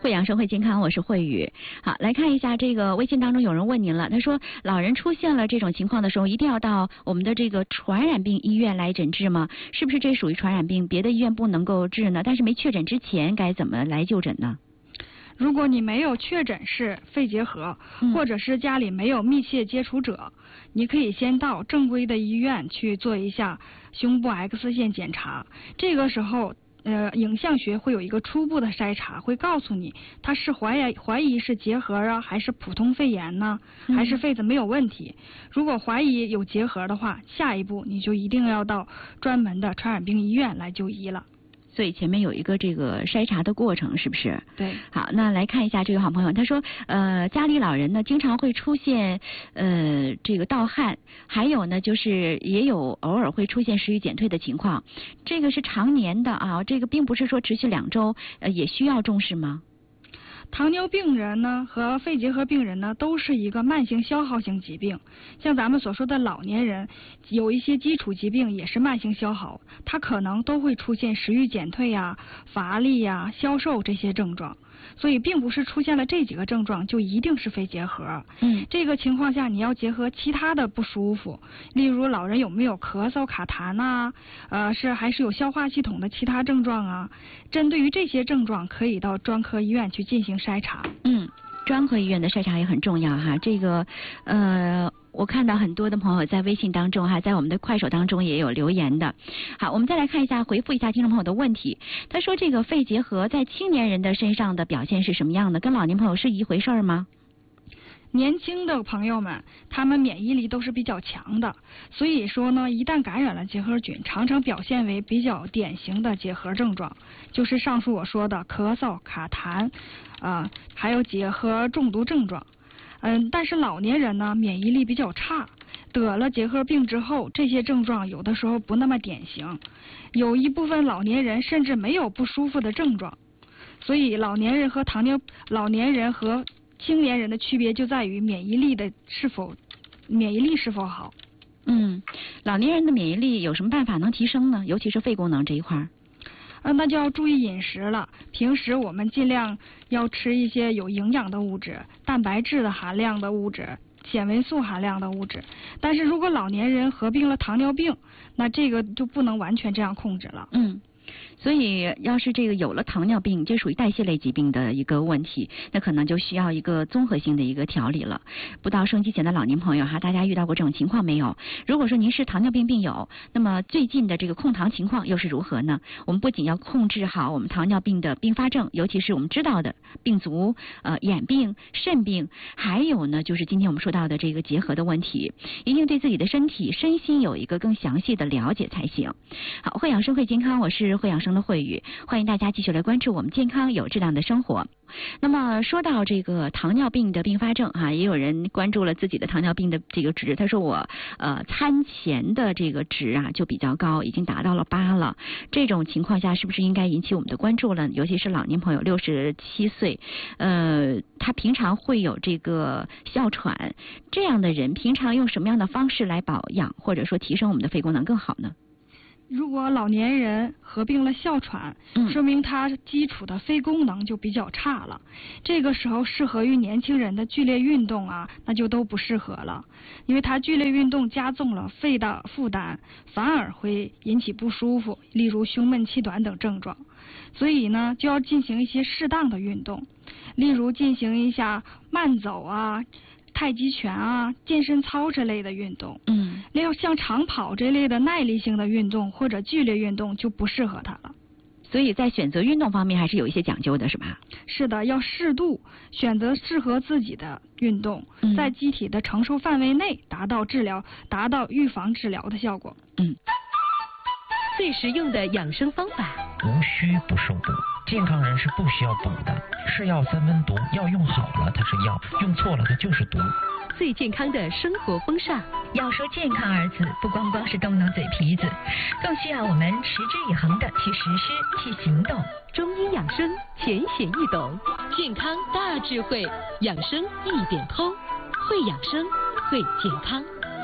会养生会健康，我是慧宇。好，来看一下这个微信当中有人问您了，他说老人出现了这种情况的时候，一定要到我们的这个传染病医院来诊治吗？是不是这属于传染病，别的医院不能够治呢？但是没确诊之前该怎么来就诊呢？ 如果你没有确诊是肺结核，或者是家里没有密切接触者，你可以先到正规的医院去做一下胸部 X 线检查。这个时候，影像学会有一个初步的筛查，会告诉你它是怀疑是结核啊，还是普通肺炎呢，还是肺子没有问题。如果怀疑有结核的话，下一步你就一定要到专门的传染病医院来就医了。 所以前面有一个这个筛查的过程，是不是？ 对。 好，那来看一下这个好朋友，他说，家里老人呢经常会出现这个盗汗，还有呢就是也有偶尔会出现食欲减退的情况，这个是常年的啊，这个并不是说持续2周，也需要重视吗？ 糖尿病人呢和肺结核病人呢都是一个慢性消耗性疾病，像咱们所说的老年人有一些基础疾病也是慢性消耗，它可能都会出现食欲减退呀、乏力呀、消瘦这些症状，所以并不是出现了这几个症状就一定是肺结核。这个情况下你要结合其他的不舒服，例如老人有没有咳嗽卡痰啊，还是有消化系统的其他症状啊，针对于这些症状可以到专科医院去进行筛查。 专科医院的筛查也很重要哈。这个我看到很多的朋友在微信当中哈，在我们的快手当中也有留言的。好，我们再来看一下，回复一下听众朋友的问题。他说这个肺结核在青年人的身上的表现是什么样的？跟老年朋友是一回事吗？ 年轻的朋友们，他们免疫力都是比较强的，所以说呢，一旦感染了结核菌，常常表现为比较典型的结核症状，就是上述我说的咳嗽、卡痰，还有结核中毒症状。但是老年人呢，免疫力比较差，得了结核病之后，这些症状有的时候不那么典型，有一部分老年人甚至没有不舒服的症状。所以老年人和青年人的区别就在于免疫力是否好。 老年人的免疫力有什么办法能提升呢？尤其是肺功能这一块。 那就要注意饮食了。平时我们尽量要吃一些有营养的物质，蛋白质的含量的物质，纤维素含量的物质。但是如果老年人合并了糖尿病，那这个就不能完全这样控制了。 所以要是这个有了糖尿病，这属于代谢类疾病的一个问题，那可能就需要一个综合性的一个调理了。不到收音机前的老年朋友哈，大家遇到过这种情况没有？如果说您是糖尿病病友，那么最近的这个控糖情况又是如何呢？我们不仅要控制好我们糖尿病的并发症，尤其是我们知道的病足、眼病、肾病，还有呢就是今天我们说到的这个结核的问题，一定对自己的身体身心有一个更详细的了解才行。好，会养生会健康，我是会养生的慧宇，欢迎大家继续来关注我们健康有质量的生活。那么说到这个糖尿病的并发症哈，也有人关注了自己的糖尿病的这个值，他说我餐前的这个值啊就比较高，已经达到了8了。这种情况下是不是应该引起我们的关注了？尤其是老年朋友67岁，他平常会有这个哮喘，这样的人平常用什么样的方式来保养，或者说提升我们的肺功能更好呢？ 如果老年人合并了哮喘，说明他基础的肺功能就比较差了。这个时候适合于年轻人的剧烈运动啊，那就都不适合了，因为他剧烈运动加重了肺的负担，反而会引起不舒服，例如胸闷气短等症状。所以呢，就要进行一些适当的运动，例如进行一下慢走啊、太极拳啊、健身操之类的运动。例如像长跑这类的耐力性的运动或者剧烈运动就不适合他了。 所以在选择运动方面还是有一些讲究的，是吧？ 是的，要适度选择适合自己的运动，在机体的承受范围内达到预防治疗的效果。 最实用的养生方法， 无需不受补。健康人是不需要补的，是药三分毒，药用好了它是药，用错了它就是毒。 最健康的生活风尚， 要说健康二字，不光是动动嘴皮子，更需要我们持之以恒的去实施、去行动。 中医养生浅显易懂，健康大智慧，养生一点通，会养生，会健康。